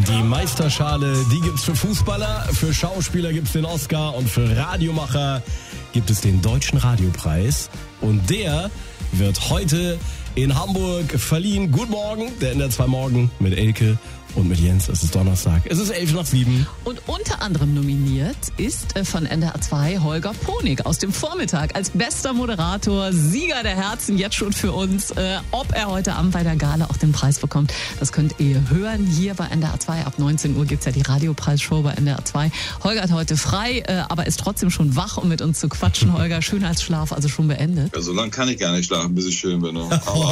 Die Meisterschale, die gibt's für Fußballer, für Schauspieler gibt's den Oscar und für Radiomacher gibt es den Deutschen Radiopreis. Und der wird heute in Hamburg verliehen. Guten Morgen, der NDR 2 Morgen mit Elke und mit Jens. Es ist Donnerstag. Es ist 6:11. Und unter anderem nominiert ist von NDR 2 Holger Ponig aus dem Vormittag als bester Moderator, Sieger der Herzen jetzt schon für uns. Ob er heute Abend bei der Gala auch den Preis bekommt, das könnt ihr hören. Hier bei NDR 2 ab 19 Uhr gibt's ja die Radiopreisshow bei NDR 2. Holger hat heute frei, aber ist trotzdem schon wach, um mit uns zu quatschen. Holger, Schönheitsschlaf also schon beendet? Ja, so lange kann ich gar nicht schlafen, bis ich schön bin.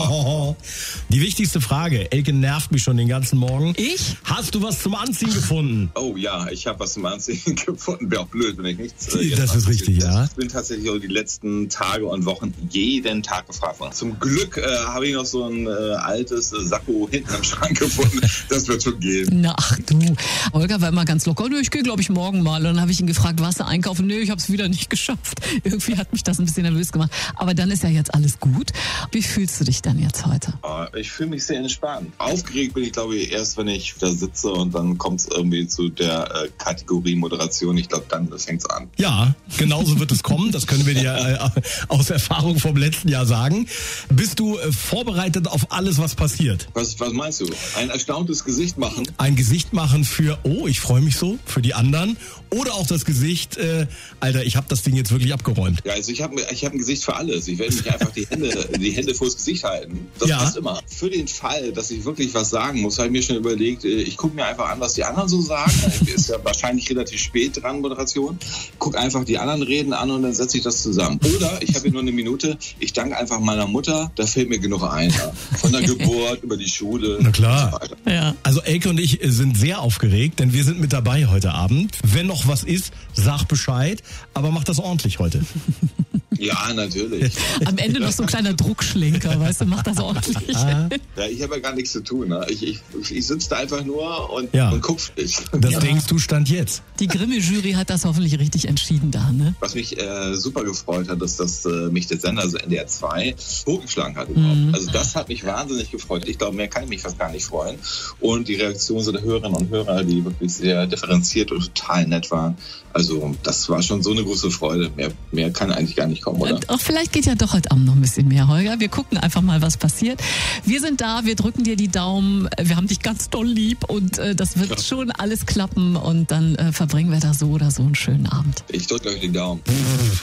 Die wichtigste Frage. Elke nervt mich schon den ganzen Morgen. Ich? Hast du was zum Anziehen gefunden? Oh ja, ich habe was zum Anziehen gefunden. Wäre auch blöd, wenn ich nichts... Das ist richtig, ja. Ich bin tatsächlich auch die letzten Tage und Wochen jeden Tag gefragt worden. Zum Glück habe ich noch so ein altes Sakko hinten im Schrank gefunden. Das wird schon gehen. Na, ach du. Holger war immer ganz locker. Ich gehe, glaube ich, morgen mal. Und dann habe ich ihn gefragt, warst du einkaufen? Nee, ich habe es wieder nicht geschafft. Irgendwie hat mich das ein bisschen nervös gemacht. Aber dann ist ja jetzt alles gut. Wie fühlst du dich dann jetzt heute? Ich fühle mich sehr entspannt. Aufgeregt bin ich, glaube ich, erst, wenn ich da sitze und dann kommt es irgendwie zu der Kategorie Moderation. Ich glaube, dann fängt es an. Ja, genauso wird es kommen. Das können wir dir aus Erfahrung vom letzten Jahr sagen. Bist du vorbereitet auf alles, was passiert? Was meinst du? Ein erstauntes Gesicht machen? Ein Gesicht machen für, oh, ich freue mich so, für die anderen. Oder auch das Gesicht, Alter, ich habe das Ding jetzt wirklich abgeräumt. Ja, also ich hab ein Gesicht für alles. Ich werde mich einfach die Hände vors Gesicht halten. Das passt immer. Für den Fall, dass ich wirklich was sagen muss, habe ich mir schon überlegt, ich gucke mir einfach an, was die anderen so sagen. Ist ja wahrscheinlich relativ spät dran, Moderation. Guck einfach die anderen Reden an und dann setze ich das zusammen. Oder ich habe hier nur eine Minute, ich danke einfach meiner Mutter, da fällt mir genug ein. Ja. Von der Geburt über die Schule. Na klar. Und so weiter. Ja. Also Elke und ich sind sehr aufgeregt, denn wir sind mit dabei heute Abend. Wenn noch was ist, sag Bescheid, aber mach das ordentlich heute. Ja, natürlich. Am Ende noch so ein kleiner Druckschlenker, weißt du, mach das ordentlich. Ja, ich habe ja gar nichts zu tun. Ne? Ich sitze da einfach nur und guck dich. Das denkst du Stand jetzt. Die Grimme-Jury hat das hoffentlich richtig entschieden da, ne? Was mich super gefreut hat, ist, dass mich der Sender, also NDR 2, hochgeschlagen hat überhaupt. Also das hat mich wahnsinnig gefreut. Ich glaube, mehr kann ich mich fast gar nicht freuen. Und die Reaktion so der Hörerinnen und Hörer, die wirklich sehr differenziert und total nett waren. Also das war schon so eine große Freude. Mehr kann eigentlich gar nicht kommen, oder? Und auch vielleicht geht ja doch heute Abend noch ein bisschen mehr, Holger. Wir gucken einfach mal, was passiert. Wir sind da, wir drücken dir die Daumen. Wir haben dich ganz doll lieb und das wird schon alles klappen und dann verbringen wir da so oder so einen schönen Abend. Ich drücke euch die Daumen.